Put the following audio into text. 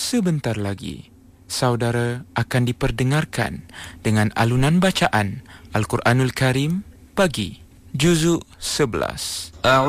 sebentar lagi saudara akan diperdengarkan dengan alunan bacaan Al-Quranul Karim bagi juzuk 11.